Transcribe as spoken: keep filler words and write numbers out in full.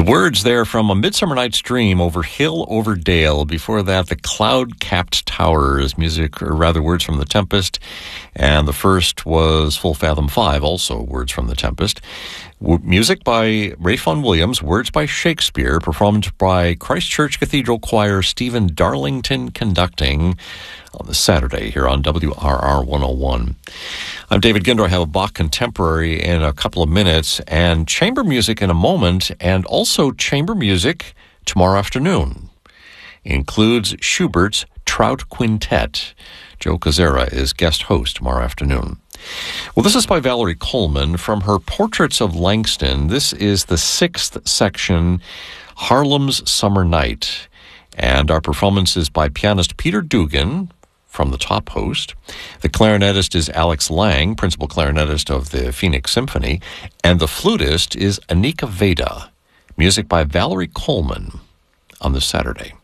The words there from A Midsummer Night's Dream, Over Hill, Over Dale. Before that, The Cloud-Capped Towers, music, or rather words from The Tempest. And the first was Full Fathom Five, also words from The Tempest. W- music by Ralph Vaughan Williams, words by Shakespeare, performed by Christ Church Cathedral Choir, Stephen Darlington conducting on the Saturday here on W R R one oh one. I'm David Ginder. I have a Bach Contemporary in a couple of minutes and chamber music in a moment, and also chamber music tomorrow afternoon. Includes Schubert's Trout Quintet. Joe Cazzera is guest host tomorrow afternoon. Well, this is by Valerie Coleman from her Portraits of Langston. This is the sixth section, Harlem's Summer Night. And our performance is by pianist Peter Dugan from the top host. The clarinetist is Alex Lang, principal clarinetist of the Phoenix Symphony. And the flutist is Anika Veda. Music by Valerie Coleman on this Saturday.